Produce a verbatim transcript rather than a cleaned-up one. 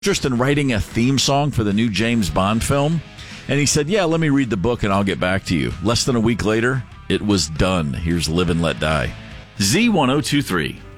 interest in writing a theme song for the new James Bond film? And he said, yeah, let me read the book and I'll get back to you. Less than a week later, it was done. Here's Live and Let Die. Z ten twenty-three.